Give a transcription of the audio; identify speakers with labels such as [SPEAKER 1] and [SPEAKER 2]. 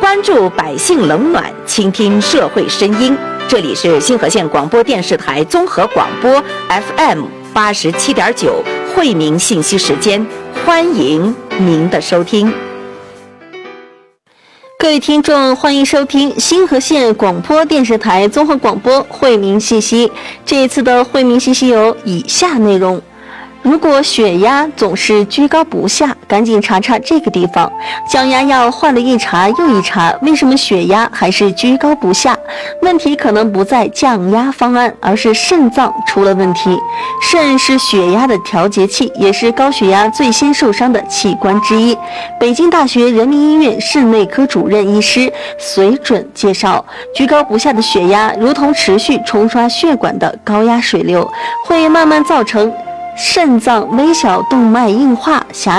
[SPEAKER 1] 关注百姓冷暖，倾听社会声音。这里是新河县广播电视台综合广播 FM87.9惠民信息时间，欢迎您的收听。
[SPEAKER 2] 各位听众，欢迎收听新河县广播电视台综合广播惠民信息。这一次的惠民信息有以下内容：如果血压总是居高不下，赶紧查查这个地方。降压药换了一查又一查，为什么血压还是居高不下？问题可能不在降压方案，而是肾脏出了问题。肾是血压的调节器，也是高血压最先受伤的器官之一。北京大学人民医院肾内科主任医师隋准介绍，居高不下的血压如同持续冲刷血管的高压水流，会慢慢造成肾脏微小动脉硬化、狭